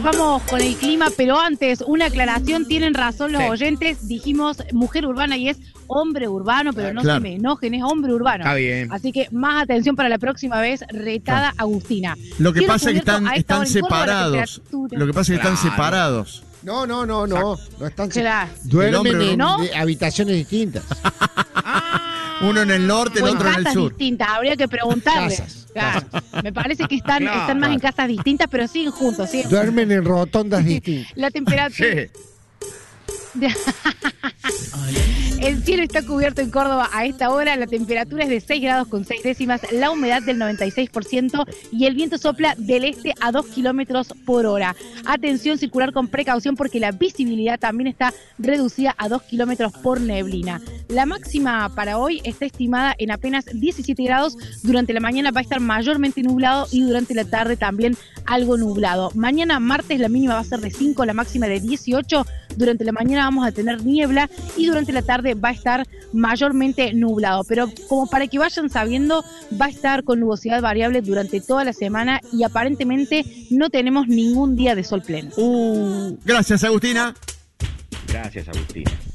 vamos con el clima, pero antes, una aclaración, tienen razón los oyentes, dijimos mujer urbana y es hombre urbano, pero no se me enojen, es hombre urbano. Está bien. Así que más atención para la próxima vez, retada Agustina. Lo que pasa es que están separados. Lo que pasa es que están separados. No están Claro. Duermen en ¿no? habitaciones distintas. Uno en el norte, el otro en el sur. Distintas, habría que preguntarle. Casas. Me parece que están más en casas distintas, pero siguen juntos. Duermen en rotondas distintas. La temperatura... El cielo está cubierto en Córdoba a esta hora, la temperatura es de 6 grados con 6 décimas, la humedad del 96% y el viento sopla del este a 2 kilómetros por hora. Atención, circular con precaución porque la visibilidad también está reducida a 2 kilómetros por neblina. La máxima para hoy está estimada en apenas 17 grados, durante la mañana va a estar mayormente nublado y durante la tarde también algo nublado. Mañana martes la mínima va a ser de 5, la máxima de 18, durante la mañana vamos a tener niebla y durante la tarde va a estar mayormente nublado, pero como para que vayan sabiendo, va a estar con nubosidad variable durante toda la semana y aparentemente no tenemos ningún día de sol pleno. Gracias, Agustina. Gracias, Agustina.